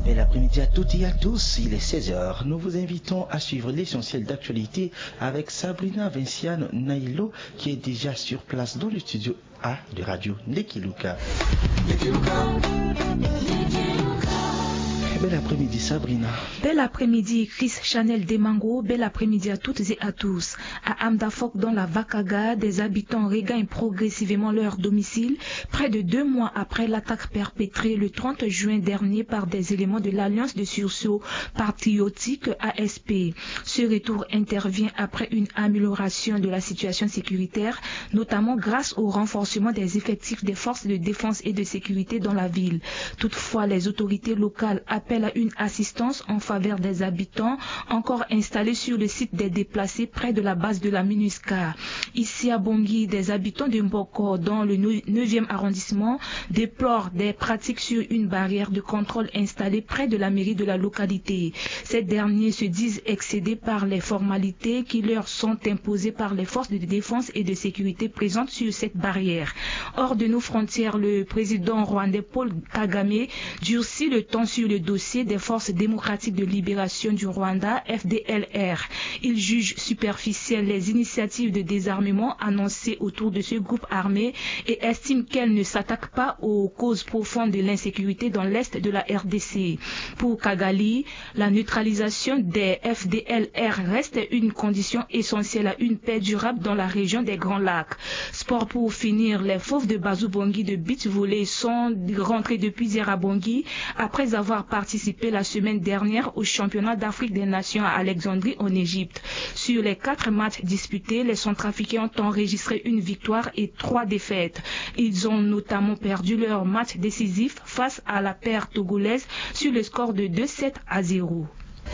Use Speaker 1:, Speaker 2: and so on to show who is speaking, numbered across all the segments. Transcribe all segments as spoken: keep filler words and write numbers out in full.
Speaker 1: Bel après-midi à toutes et à tous, il est seize heures. Nous vous invitons à suivre l'essentiel d'actualité avec Sabrina Vinciane Nailo qui est déjà sur place dans le studio A de Radio Nekiluka. Bel après-midi Sabrina.
Speaker 2: Bel après-midi Chris Chanel Demango, bel après-midi à toutes et à tous. À Amdafok dans la Vakaga, des habitants regagnent progressivement leur domicile, près de deux mois après l'attaque perpétrée le trente juin dernier par des éléments de l'Alliance de sursaut patriotique A S P. Ce retour intervient après une amélioration de la situation sécuritaire, notamment grâce au renforcement des effectifs des forces de défense et de sécurité dans la ville. Toutefois, les autorités locales appellent à une assistance en faveur des habitants encore installés sur le site des déplacés près de la base de la MINUSCA. Ici à Bangui, des habitants de Mboko dans le neuvième arrondissement déplorent des pratiques sur une barrière de contrôle installée près de la mairie de la localité. Ces derniers se disent excédés par les formalités qui leur sont imposées par les forces de défense et de sécurité présentes sur cette barrière. Hors de nos frontières, le président rwandais Paul Kagame durcit le temps sur le dossier des forces démocratiques de libération du Rwanda, F D L R. Il juge superficielles les initiatives de désarmement annoncées autour de ce groupe armé et estime qu'elles ne s'attaquent pas aux causes profondes de l'insécurité dans l'est de la R D C. Pour Kagali, la neutralisation des F D L R reste une condition essentielle à une paix durable dans la région des Grands Lacs. Sport pour finir, les fauves de Bazou Bangui de beach volley sont rentrés depuis hier à Bangui après avoir participé la semaine dernière au championnat d'Afrique des Nations à Alexandrie en Égypte. Sur les quatre matchs disputés, les Centrafricains ont enregistré une victoire et trois défaites. Ils ont notamment perdu leur match décisif face à la paire togolaise sur le score de deux sept à zéro.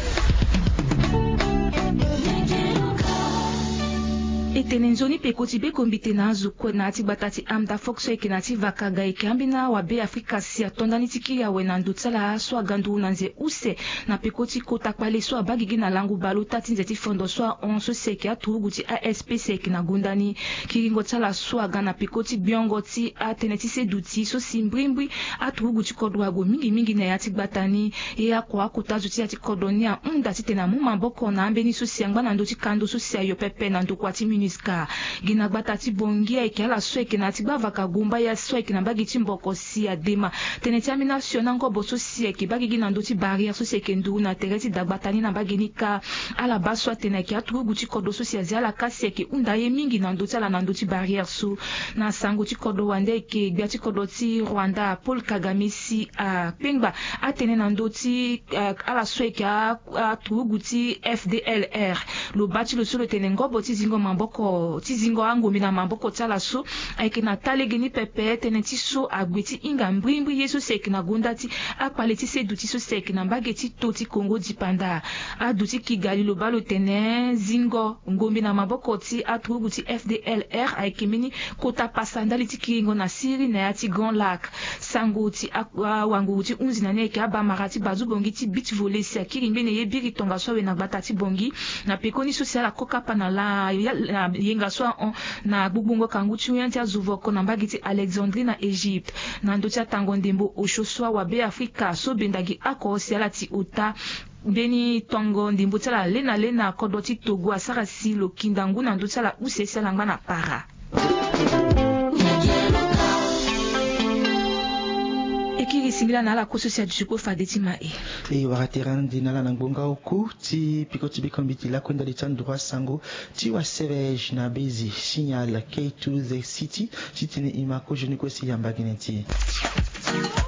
Speaker 2: Etenenzoni pekotibe kombite na zuko nati batati amda fokso ekenati vakaga ekambina wabe Afrika sia tondani tiki ya wenandu tsala so gandu nanze use na pekoti kota kwale so abagigi na langu balo tati nzeti fondo so onso seke atuguti A S P seke na gundani kiringo tsala so gana pekoti biongo ti ateneti seduti so simbrimbri atuguti kodwa go mingi mingi na yati batani ya kwa kutazuti yati kodonia unda titena muma boko na ambeni so siangba na ndoti kando so sia yo pepe na ndokwati MINUSCA gina batati bongia ikala sweke na tiba vakagumba ya sweke na bagi timboko si ya dema teneti amination nango boso sieke bagi gina ndoti barrière so seke ndu na tereti dagbatani na bagi nika ala baswa teneki atu guti kodo so sia zala kaseke unda ye mingi na ndoti ala na ndoti barrière so na sango ti kodo wande ke biati kodo ti Rwanda Paul Kagame si a pengba atene na ndoti ala sweke atu guti F D L R lo bati lo solo tenengo boti zingo mambo ko tizingo ango mina mamboko tsala so aikina talegeni pepe teneti so agweti inga mbrimbi yeso seki na gondati akpaleti se duti so seki na mbageti toti Kongo dipanda aduti Kigali lo balo tene zingo ngombi na mamboko ti atruguti F D L R aikimini kota pasandali ti kiringo na siri na yati Grand Lac sango ti akwa wangu ti unzi na neke aba marati bazu bongi ti beach volley sia kirimbe ne yebiri tonga so we na batati bongi na pekoni so sia la koka pana la yenga so na gbubungo kangu chuyanti azuvoko na mbagiti Alexandrie na Egypte na ndoti tango ndembo oshoswa wa be Afrika so bendagi ako sialati uta beni tongo ndimbo tsala lena lena kodoti Togo asara si lo kindangu na ndoti tsala usese langba na para ekiri singila na la koso sia juko fadeti ma e
Speaker 1: e waraterana dinala na ngbonga oku ti pikoti bikombiti la kwenda litan droit sango ti wa sevege na bezi signal K to the city titine imako je ne ko si yamba gineti